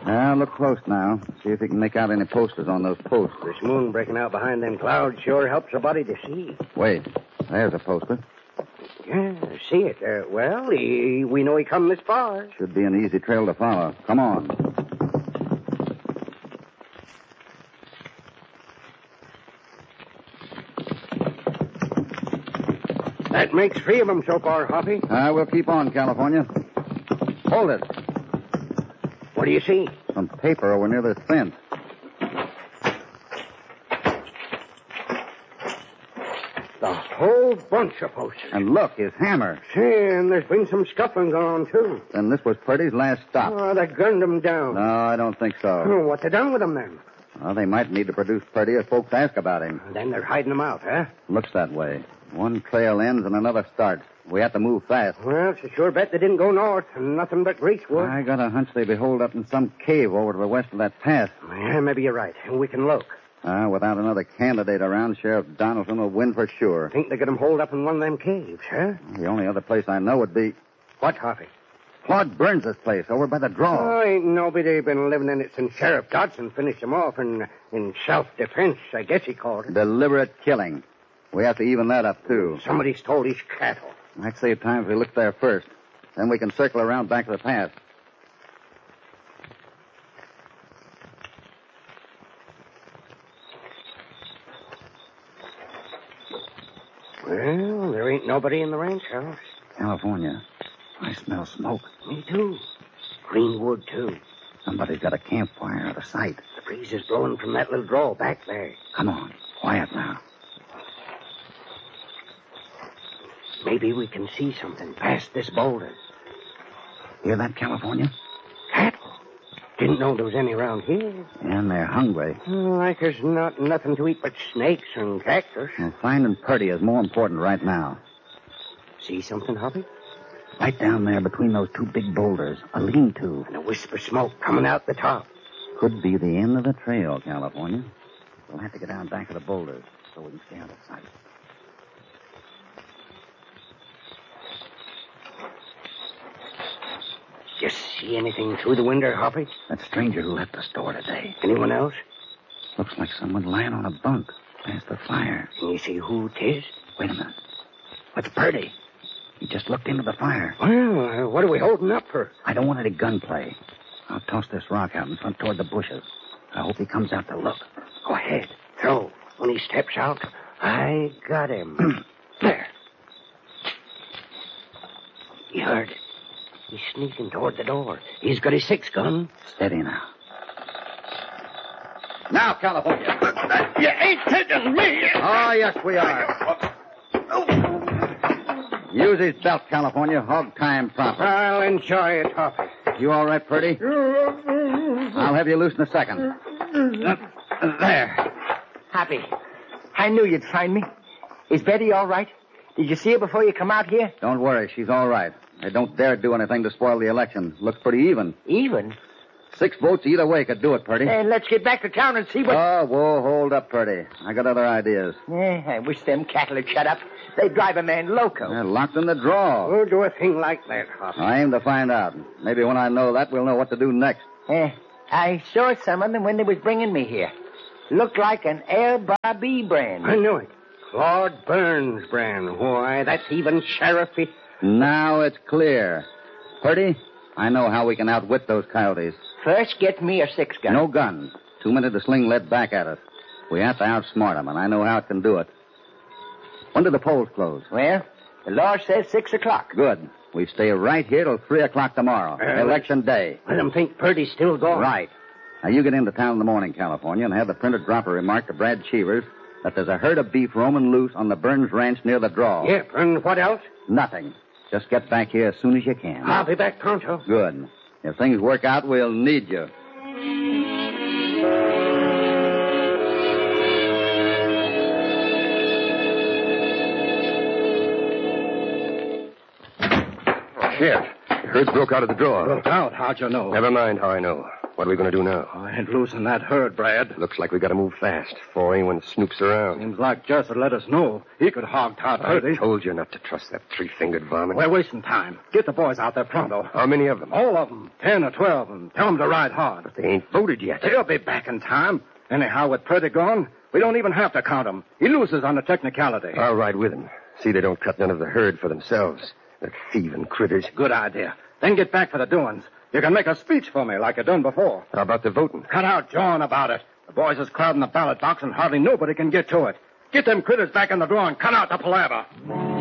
Now, look close now. See if you can make out any posters on those posts. This moon breaking out behind them clouds sure helps a body to see. Wait. There's a poster. Yeah, see it. We know he come this far. Should be an easy trail to follow. Come on. That makes 3 of them so far, Hoppy. We'll keep on, California. Hold it. What do you see? Some paper over near this fence. The whole bunch of posters. And look, his hammer. Say, and there's been some scuffling going on, too. Then this was Purdy's last stop. Oh, they gunned him down. No, I don't think so. Oh, what they done with him, then? Well, they might need to produce Purdy if folks ask about him. Then they're hiding him out, huh? Looks that way. One trail ends and another starts. We have to move fast. Well, it's a sure bet they didn't go north. Nothing but greasewood. I got a hunch they be holed up in some cave over to the west of that pass. Yeah, maybe you're right. We can look. Without another candidate around, Sheriff Donaldson will win for sure. Think they got him holed up in one of them caves, huh? The only other place I know would be... What, Hoppy? Claude Burns' place, over by the draw. Oh, ain't nobody been living in it since Sheriff Dodson finished him off in self-defense, I guess he called it. Deliberate killing. We have to even that up, too. Somebody stole his cattle. Might save time if we look there first. Then we can circle around back to the pass. Well, there ain't nobody in the ranch house. California. I smell smoke. Me, too. Green wood, too. Somebody's got a campfire out of sight. The breeze is blowing from that little draw back there. Come on. Quiet now. Maybe we can see something past this boulder. Hear that, California? Cattle. Didn't know there was any around here. And they're hungry. Like there's nothing to eat but snakes and cactus. Well, finding Purdy is more important right now. See something, Hoppy? Right down there between those 2 big boulders, a lean-to. And a wisp of smoke coming out the top. Could be the end of the trail, California. We'll have to get down back of the boulders so we can stay out of sight. You see anything through the window, Hoppy? That stranger who left the store today. Anyone else? Looks like someone lying on a bunk past the fire. Can you see who 'tis? Wait a minute. What's Purdy? He just looked into the fire. Well, what are we holding up for? I don't want any gunplay. I'll toss this rock out in front toward the bushes. I hope he comes out to look. Go ahead. Throw. When he steps out, I got him. There. He heard it. He's sneaking toward the door. He's got his 6-gun. Steady now. Now, California. You ain't taking me. Oh, yes, we are. Use his belt, California. Hog time proper. I'll enjoy it, Hoppy. You all right, Purdy? I'll have you loose in a second. There. Hoppy, I knew you'd find me. Is Betty all right? Did you see her before you come out here? Don't worry. She's all right. They don't dare do anything to spoil the election. Looks pretty even. Even? 6 votes either way could do it, Purdy. And let's get back to town and see what... Oh, whoa, hold up, Purdy. I got other ideas. I wish them cattle had shut up. They drive a man loco. They're locked in the draw. Who'll do a thing like that, Hoppy? I aim to find out. Maybe when I know that, we'll know what to do next. I saw some of them when they was bringing me here. Looked like an Air Barbie brand. I knew it. Claude Burns brand. Why, that's even sheriffy. Now it's clear. Purdy, I know how we can outwit those coyotes. First, get me a 6-gun. No gun. 2 minutes to sling lead back at us. We have to outsmart them, and I know how it can do it. When do the polls close? Well, the law says 6 o'clock. Good. We stay right here till 3 o'clock tomorrow. Election day. Let them think Purdy's still gone. Right. Now, you get into town in the morning, California, and have the printer drop a remark to Brad Cheevers that there's a herd of beef roaming loose on the Burns Ranch near the draw. Yep, and what else? Nothing. Just get back here as soon as you can. I'll be back pronto. Good. If things work out, we'll need you. Sheriff, the herd broke out of the drawer. Broke out? How'd you know? Never mind how I know. What are we going to do now? I ain't losing that herd, Brad. Looks like we got to move fast before anyone snoops around. Seems like Jess would let us know. He could hog-tot I Purdy. told you not to trust that three-fingered varmint. We're wasting time. Get the boys out there pronto. How many of them? All of them. 10 or 12, and tell them to ride hard. But they ain't voted yet. They'll be back in time. Anyhow, with Purdy gone, we don't even have to count him. He loses on the technicality. I'll ride with him. See they don't cut none of the herd for themselves. They're thieving critters. Good idea. Then get back for the doings. You can make a speech for me like you done before. How about the voting? Cut out jawing about it. The boys is crowding the ballot box and hardly nobody can get to it. Get them critters back in the draw and cut out the palaver.